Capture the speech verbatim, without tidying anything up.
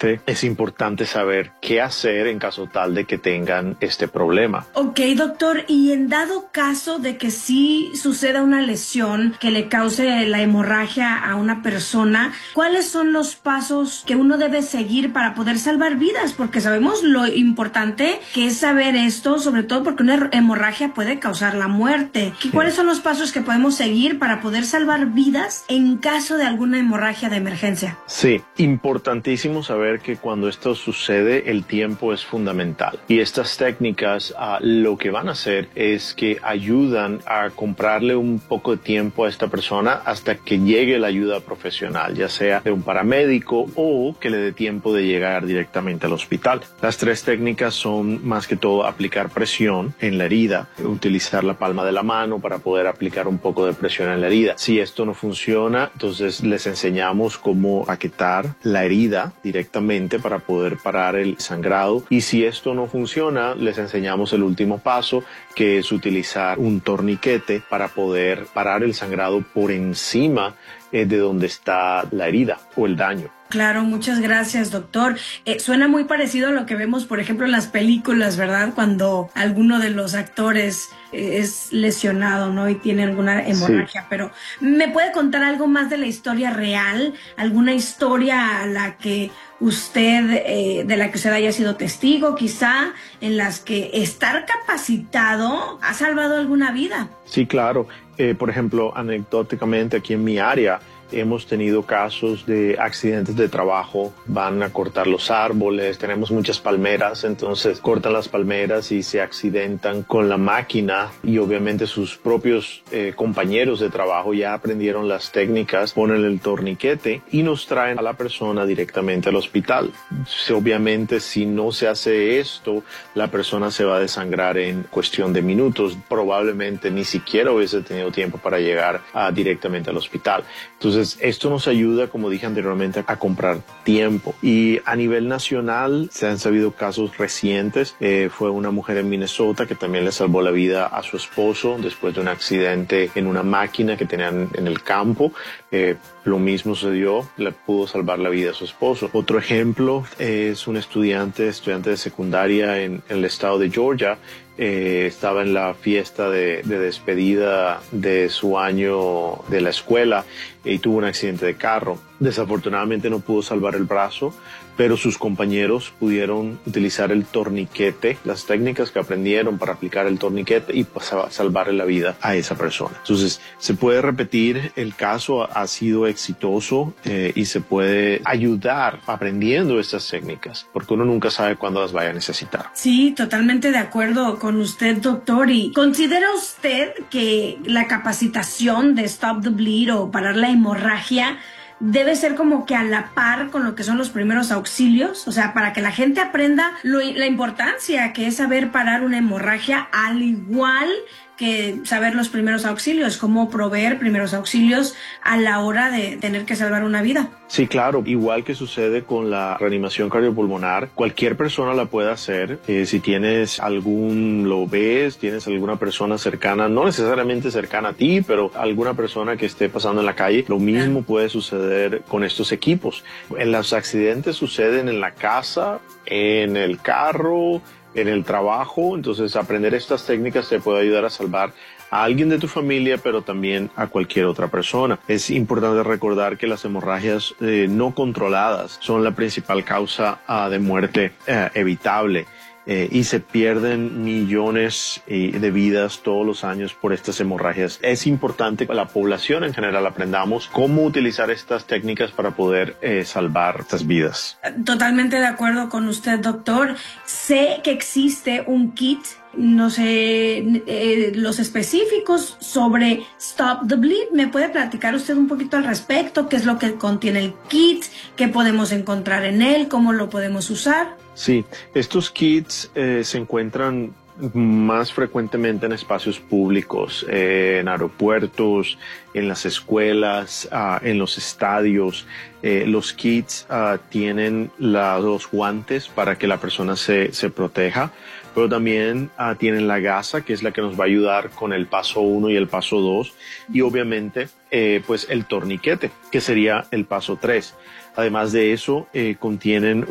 obviamente es importante saber qué hacer en caso tal de que tengan este problema. Ok, doctor, y en dado caso de que sí suceda una lesión que le cause la hemorragia a una persona, ¿cuáles son los pasos que uno debe seguir para poder salvar vidas? Porque sabemos lo importante que es saber esto, sobre todo porque una hemorragia puede causar la muerte. ¿Y cuáles son los pasos que podemos seguir para poder salvar vidas en caso de alguna hemorragia de emergencia? Sí, importantísimo saber que cuando esto sucede el tiempo es fundamental y estas técnicas uh, lo que van a hacer es que ayudan a comprarle un poco de tiempo a esta persona hasta que llegue la ayuda profesional, ya sea de un paramédico o que le dé tiempo de llegar directamente al hospital. Las tres técnicas son más que todo aplicar presión en la herida, utilizar la palma de la mano para poder aplicar un poco de presión en la herida. Si esto no funciona, entonces les enseñamos cómo aquietar la herida directamente para poder parar el sangrado, y si esto no funciona, les enseñamos el último paso, que es utilizar un torniquete para poder parar el sangrado por encima eh, de donde está la herida o el daño. Claro, muchas gracias, doctor. Eh, suena muy parecido a lo que vemos, por ejemplo, en las películas, ¿verdad? Cuando alguno de los actores eh, es lesionado, ¿no? Y tiene alguna hemorragia. Sí. Pero, ¿me puede contar algo más de la historia real? ¿Alguna historia a la que usted, eh, de la que usted haya sido testigo, quizá, en las que estar capacitado ha salvado alguna vida? Sí, claro. Eh, por ejemplo, anecdóticamente aquí en mi área, hemos tenido casos de accidentes de trabajo, van a cortar los árboles, tenemos muchas palmeras, entonces cortan las palmeras y se accidentan con la máquina, y obviamente sus propios eh, compañeros de trabajo ya aprendieron las técnicas, ponen el torniquete y nos traen a la persona directamente al hospital. Obviamente si no se hace esto, la persona se va a desangrar en cuestión de minutos, probablemente ni siquiera hubiese tenido tiempo para llegar uh, directamente al hospital. Entonces esto nos ayuda, como dije anteriormente, a comprar tiempo. Y a nivel nacional se han sabido casos recientes. Eh, fue una mujer en Minnesota que también le salvó la vida a su esposo después de un accidente en una máquina que tenían en el campo. Eh, lo mismo sucedió, le pudo salvar la vida a su esposo. Otro ejemplo es un estudiante, estudiante de secundaria en, en el estado de Georgia. Eh, estaba en la fiesta de, de despedida de su año de la escuela y tuvo un accidente de carro. Desafortunadamente no pudo salvar el brazo, pero sus compañeros pudieron utilizar el torniquete, las técnicas que aprendieron para aplicar el torniquete y salvarle la vida a esa persona. Entonces, se puede repetir, el caso ha sido exitoso eh, y se puede ayudar aprendiendo estas técnicas, porque uno nunca sabe cuándo las vaya a necesitar. Sí, totalmente de acuerdo con usted, doctor. ¿Y considera usted que la capacitación de Stop the Bleed o parar la hemorragia debe ser como que a la par con lo que son los primeros auxilios? O sea, para que la gente aprenda lo, la importancia que es saber parar una hemorragia, al igual que saber los primeros auxilios, cómo proveer primeros auxilios a la hora de tener que salvar una vida. Sí, claro. Igual que sucede con la reanimación cardiopulmonar, cualquier persona la puede hacer. Eh, si tienes algún, lo ves, tienes alguna persona cercana, no necesariamente cercana a ti, pero alguna persona que esté pasando en la calle, lo mismo yeah. puede suceder con estos equipos. En los accidentes suceden en la casa, en el carro, en el trabajo. Entonces aprender estas técnicas te puede ayudar a salvar a alguien de tu familia, pero también a cualquier otra persona. Es importante recordar que las hemorragias eh, no controladas son la principal causa uh, de muerte uh, evitable. Eh, y se pierden millones eh, de vidas todos los años por estas hemorragias. Es importante que la población en general aprendamos cómo utilizar estas técnicas para poder eh, salvar estas vidas. Totalmente de acuerdo con usted, doctor. Sé que existe un kit, no sé eh, los específicos sobre Stop the Bleed. ¿Me puede platicar usted un poquito al respecto? ¿Qué es lo que contiene el kit? ¿Qué podemos encontrar en él? ¿Cómo lo podemos usar? Sí, estos kits eh, se encuentran más frecuentemente en espacios públicos, eh, en aeropuertos, en las escuelas, uh, en los estadios. Eh, los kits uh, tienen la, los guantes para que la persona se, se proteja, pero también uh, tienen la gasa, que es la que nos va a ayudar con el paso uno y el paso dos, y obviamente eh, pues el torniquete, que sería el paso tres. Además de eso, eh, contienen